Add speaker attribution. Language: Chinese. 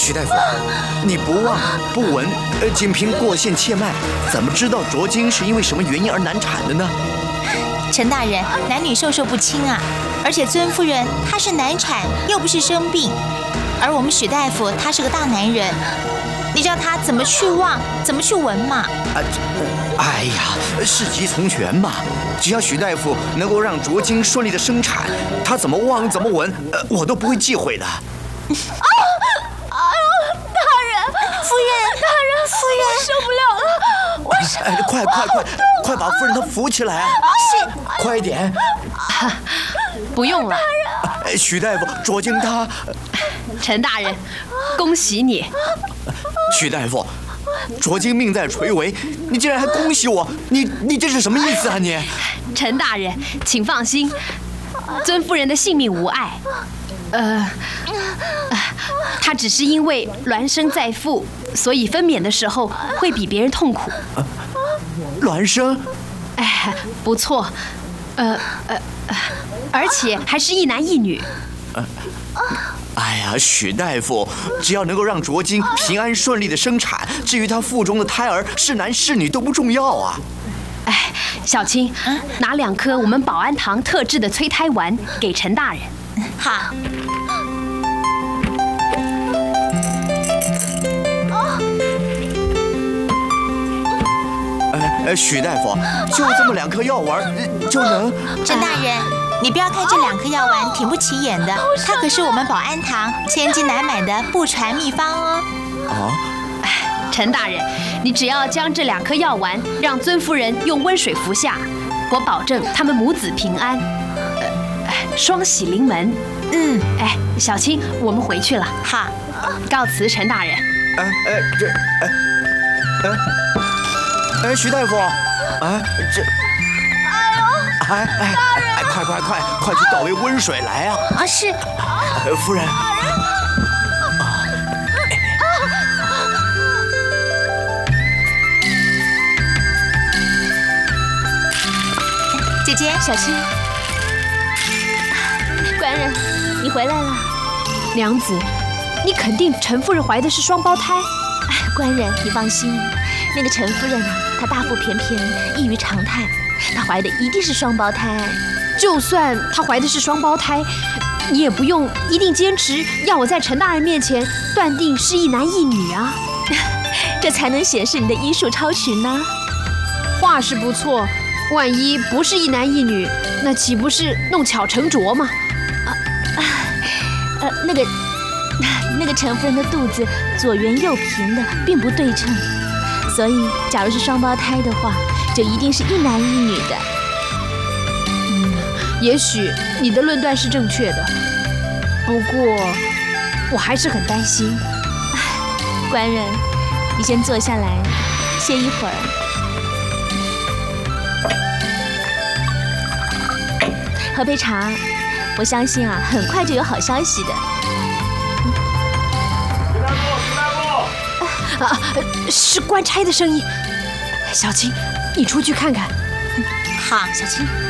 Speaker 1: 徐大夫，你不望不闻，仅凭过线切脉，怎么知道卓晶是因为什么原因而难产的呢？
Speaker 2: 陈大人，男女授受不亲啊！而且尊夫人她是难产，又不是生病，而我们许大夫他是个大男人，你叫他怎么去望，怎么去闻嘛？
Speaker 1: 哎呀，事急从权嘛！只要许大夫能够让卓晶顺利的生产，他怎么望怎么闻，我都不会忌讳的。
Speaker 3: 哎呦，大人，
Speaker 2: 夫人，
Speaker 3: 大人，夫人，我受不了了，我受……
Speaker 1: 快把夫人她扶起来啊！
Speaker 2: 是，
Speaker 1: 快一点。
Speaker 4: 不用了。
Speaker 1: 许大夫，卓晶她……
Speaker 4: 陈大人，恭喜你。
Speaker 1: 许大夫，卓晶命在垂危，你竟然还恭喜我，你这是什么意思啊你？
Speaker 4: 陈大人，请放心，尊夫人的性命无碍。她只是因为孪生在腹，所以分娩的时候会比别人痛苦。
Speaker 1: 孪生？
Speaker 4: 哎，不错，而且还是一男一女。
Speaker 1: 哎呀，许大夫，只要能够让卓晶平安顺利的生产，至于她腹中的胎儿是男是女都不重要啊。
Speaker 4: 哎，小青，拿2颗我们保安堂特制的催胎丸给陈大人。
Speaker 2: 好。
Speaker 1: 许大夫，就这么2颗药丸就能？
Speaker 2: 陈大人，你不要看这2颗药丸挺不起眼的，它可是我们保安堂千金难买的不传秘方哦。
Speaker 4: 陈大人，你只要将这2颗药丸让尊夫人用温水服下，我保证他们母子平安，双喜临门。小青，我们回去了。
Speaker 2: 好，
Speaker 4: 告辞，陈大人。
Speaker 1: 徐大夫，快去倒杯温水来啊！
Speaker 2: 是。
Speaker 1: 夫人。
Speaker 2: 姐姐，小青。
Speaker 3: 官人，你回来了。
Speaker 4: 娘子，你肯定陈夫人怀的是双胞胎？
Speaker 3: 官人，你放心，那个陈夫人啊，她大腹便便，异于常态，她怀的一定是双胞胎。
Speaker 4: 就算她怀的是双胞胎，你也不用一定坚持要我在陈大人面前断定是一男一女啊，
Speaker 3: 这才能显示你的医术超群呢。
Speaker 4: 话是不错，万一不是一男一女，那岂不是弄巧成拙吗？
Speaker 3: 那个陈夫人的肚子左圆右平的，并不对称，所以假如是双胞胎的话，就一定是一男一女的。
Speaker 4: 也许你的论断是正确的，不过我还是很担心。
Speaker 3: 官人，你先坐下来歇一会儿。喝杯茶，我相信啊，很快就有好消息的。
Speaker 4: 是官差的声音。小青，你出去看看。
Speaker 2: 好，小青。